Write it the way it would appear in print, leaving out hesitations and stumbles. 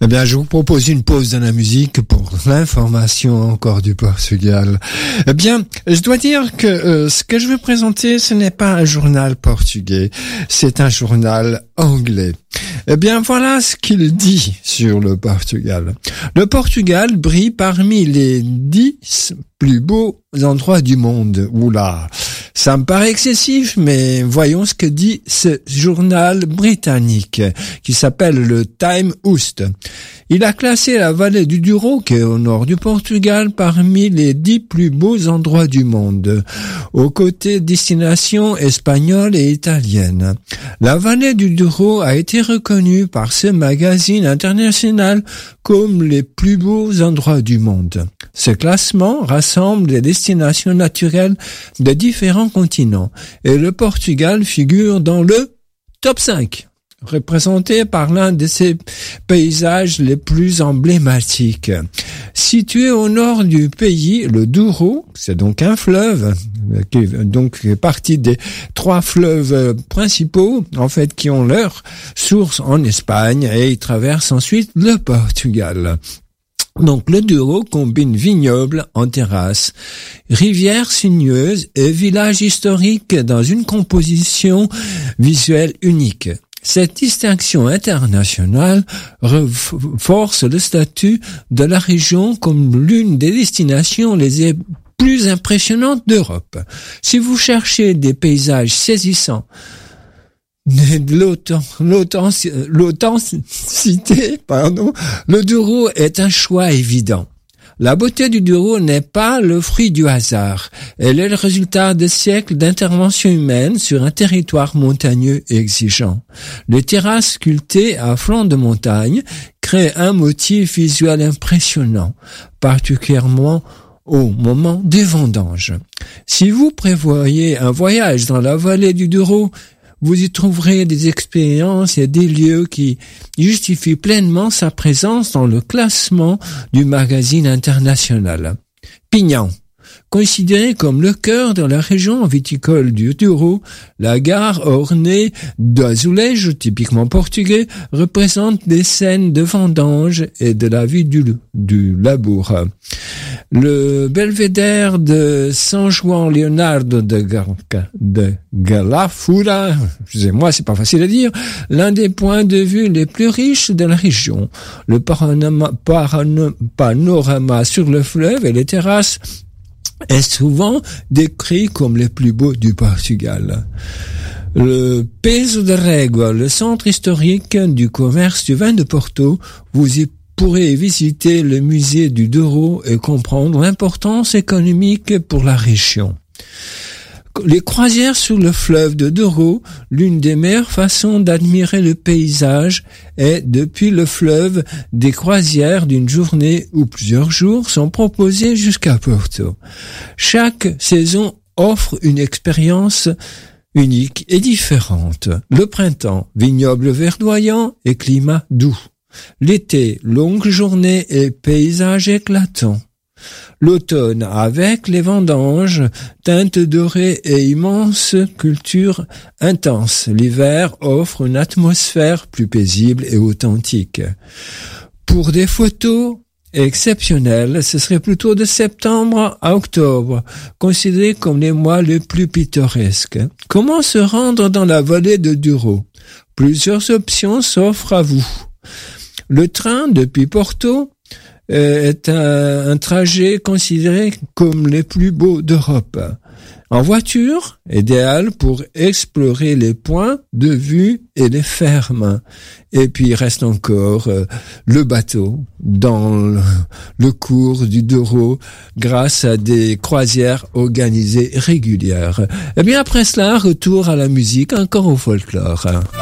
Eh bien, je vous propose une pause dans la musique pour l'information encore du Portugal. Eh bien, je dois dire que ce que je vais présenter, ce n'est pas un journal portugais, c'est un journal anglais. Eh bien, voilà ce qu'il dit sur le Portugal. Le Portugal brille parmi les 10 plus beaux endroits du monde. Oula, ça me paraît excessif, mais voyons ce que dit ce journal britannique qui s'appelle le Time Host. Il a classé la vallée du Douro, qui est au nord du Portugal, parmi les 10 plus beaux endroits du monde, aux côtés destinations espagnoles et italiennes. La vallée du Douro a été reconnue par ce magazine international comme les plus beaux endroits du monde. Ce classement rassemble les destinations naturelles de différents continents et le Portugal figure dans le top 5. Représenté par l'un de ses paysages les plus emblématiques. Situé au nord du pays, le Douro, c'est donc un fleuve, qui est donc partie des 3 fleuves principaux, en fait, qui ont leur source en Espagne, et il traverse ensuite le Portugal. Donc le Douro combine vignobles en terrasse, rivières sinueuses et villages historiques dans une composition visuelle unique. Cette distinction internationale renforce le statut de la région comme l'une des destinations les plus impressionnantes d'Europe. Si vous cherchez des paysages saisissants, de l'authenticité, le Douro est un choix évident. La beauté du Douro n'est pas le fruit du hasard. Elle est le résultat de siècles d'intervention humaine sur un territoire montagneux et exigeant. Les terrasses sculptées à flanc de montagne créent un motif visuel impressionnant, particulièrement au moment des vendanges. Si vous prévoyez un voyage dans la vallée du Douro, vous y trouverez des expériences et des lieux qui justifient pleinement sa présence dans le classement du magazine international. Pinhão. Considérée comme le cœur de la région viticole du Douro, la gare ornée d'azulejos typiquement portugais représente des scènes de vendange et de la vie du labour. Le belvédère de São João Leonardo de Galafura, excusez-moi, c'est pas facile à dire, l'un des points de vue les plus riches de la région. Le panorama sur le fleuve et les terrasses est souvent décrit comme les plus beaux du Portugal. Le Peso de Régua, le centre historique du commerce du vin de Porto, vous y pourrez visiter le musée du Douro et comprendre l'importance économique pour la région. Les croisières sur le fleuve de Douro, l'une des meilleures façons d'admirer le paysage est, depuis le fleuve, des croisières d'une journée ou plusieurs jours sont proposées jusqu'à Porto. Chaque saison offre une expérience unique et différente. Le printemps, vignobles verdoyants et climat doux. L'été, longues journées et paysages éclatants. L'automne, avec les vendanges, teintes dorées et immense culture intense. L'hiver offre une atmosphère plus paisible et authentique. Pour des photos exceptionnelles, ce serait plutôt de septembre à octobre, considérés comme les mois les plus pittoresques. Comment se rendre dans la vallée de Douro? Plusieurs options s'offrent à vous. Le train depuis Porto est un trajet considéré comme les plus beaux d'Europe. En voiture, idéal pour explorer les points de vue et les fermes. Et puis il reste encore le bateau dans le cours du Douro grâce à des croisières organisées régulières. Et bien après cela, retour à la musique, encore au folklore.